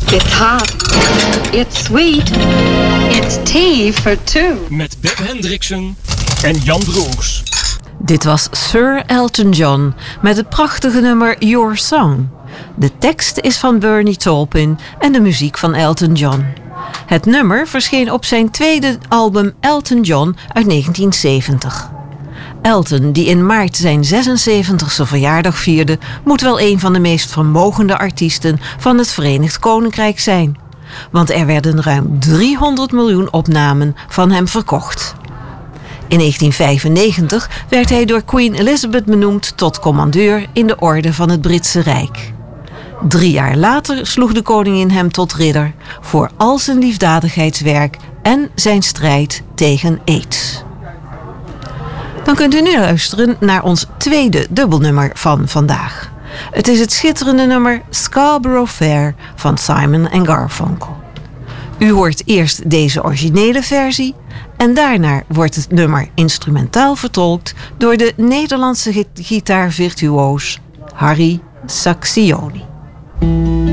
It's hot. It's sweet. It's tea for two. Met Beb Hendrickson en Jan Broers. Dit was Sir Elton John met het prachtige nummer Your Song. De tekst is van Bernie Taupin en de muziek van Elton John. Het nummer verscheen op zijn tweede album Elton John uit 1970. Elton, die in maart zijn 76e verjaardag vierde, moet wel een van de meest vermogende artiesten van het Verenigd Koninkrijk zijn. Want er werden ruim 300 miljoen opnamen van hem verkocht. In 1995 werd hij door Queen Elizabeth benoemd tot commandeur in de Orde van het Britse Rijk. 3 jaar later sloeg de koningin hem tot ridder voor al zijn liefdadigheidswerk en zijn strijd tegen AIDS. Dan kunt u nu luisteren naar ons tweede dubbelnummer van vandaag. Het is het schitterende nummer Scarborough Fair van Simon & Garfunkel. U hoort eerst deze originele versie en daarna wordt het nummer instrumentaal vertolkt door de Nederlandse gitaarvirtuoos Harry Sacksioni.